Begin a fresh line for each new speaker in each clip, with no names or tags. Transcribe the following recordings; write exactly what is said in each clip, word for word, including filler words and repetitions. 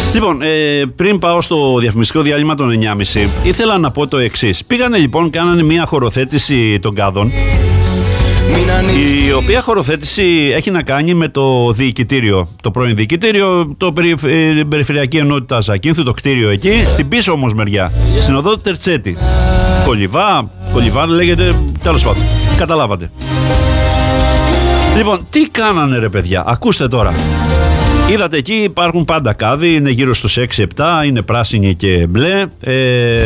Λοιπόν, ε, πριν πάω στο διαφημιστικό διάλειμμα των εννιά και μισή, ήθελα να πω το εξής. Πήγανε λοιπόν, κάνανε μια χωροθέτηση των κάδων, η οποία χωροθέτηση έχει να κάνει με το διοικητήριο, το πρώην διοικητήριο, το περι, ε, περιφερειακή ενότητα Ζακίνθου, το κτίριο εκεί, στην πίσω όμως μεριά, στην οδό Τερτσέτη. Κολυβά, Κολυβά λέγεται, τέλος πάντων, καταλάβατε. Λοιπόν, τι κάνανε ρε παιδιά, ακούστε τώρα. Είδατε εκεί υπάρχουν πάντα κάδοι, είναι γύρω στους έξι επτά, είναι πράσινοι και μπλε. Ε...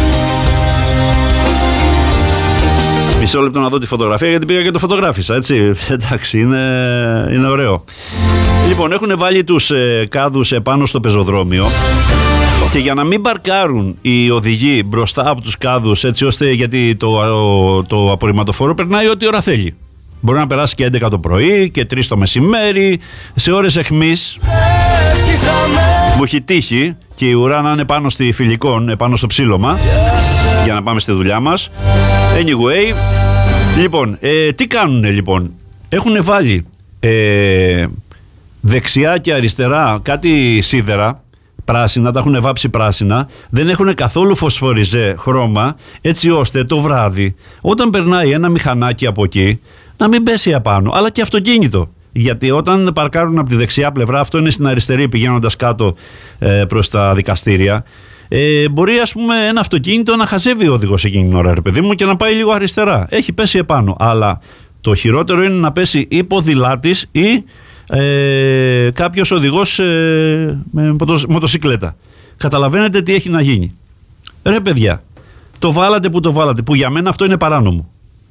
Μισό λεπτό να δω τη φωτογραφία, γιατί πήγα και το φωτογράφησα, έτσι. Εντάξει, είναι, είναι ωραίο. Λοιπόν, έχουν βάλει τους ε, κάδους επάνω στο πεζοδρόμιο και για να μην παρκάρουν οι οδηγοί μπροστά από τους κάδους, έτσι ώστε, γιατί το, το, το απορριμματοφόρο περνάει ό,τι ώρα θέλει. Μπορεί να περάσει και έντεκα το πρωί και τρεις το μεσημέρι, σε ώρες αιχμής. Μου έχει τύχει και η ουρά να είναι πάνω στη Φιλικών, πάνω στο ψήλωμα, για να πάμε στη δουλειά μας. Anyway, λοιπόν, ε, τι κάνουνε λοιπόν. Έχουν βάλει ε, δεξιά και αριστερά κάτι σίδερα, πράσινα, τα έχουν βάψει πράσινα, δεν έχουν καθόλου φωσφοριζέ χρώμα, έτσι ώστε το βράδυ, όταν περνάει ένα μηχανάκι από εκεί, να μην πέσει απάνω, αλλά και αυτοκίνητο. Γιατί όταν παρκάρουν από τη δεξιά πλευρά, αυτό είναι στην αριστερή πηγαίνοντας κάτω ε, προς τα δικαστήρια, ε, μπορεί ας πούμε ένα αυτοκίνητο να χαζεύει ο οδηγός εκείνη την ώρα, ρε παιδί μου, και να πάει λίγο αριστερά. Έχει πέσει επάνω. Αλλά το χειρότερο είναι να πέσει ή ποδηλάτης ή ε, κάποιος οδηγός ε, με μοτοσυκλέτα. Καταλαβαίνετε τι έχει να γίνει. Ρε παιδιά, το βάλατε που το βάλατε, που για μένα αυτό είναι παράνομο.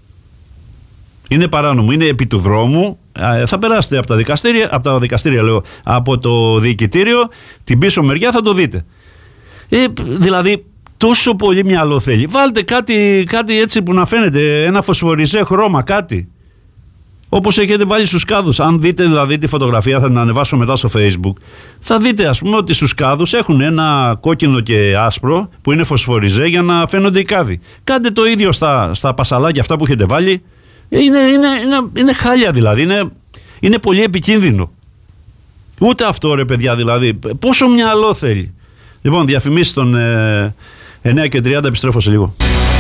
Είναι παράνομο, είναι επί του δρόμου. Θα περάσετε από τα δικαστήρια, από τα δικαστήρια λέω, από το διοικητήριο, την πίσω μεριά θα το δείτε. Ε, δηλαδή, τόσο πολύ μυαλό θέλει. Βάλτε κάτι, κάτι έτσι που να φαίνεται, ένα φωσφοριζέ χρώμα, κάτι. Όπως έχετε βάλει στους κάδους. Αν δείτε δηλαδή τη φωτογραφία, θα την ανεβάσω μετά στο Facebook, θα δείτε ας πούμε ότι στους κάδους έχουν ένα κόκκινο και άσπρο που είναι φωσφοριζέ για να φαίνονται οι κάδοι. Κάντε το ίδιο στα, στα πασαλάκια αυτά που έχετε βάλει. Είναι, είναι, είναι, είναι χάλια δηλαδή, είναι, είναι πολύ επικίνδυνο. Ούτε αυτό ρε παιδιά δηλαδή, πόσο μυαλό θέλει. Λοιπόν, διαφημίσεις των ε, εννιά και τριάντα, επιστρέφω σε λίγο.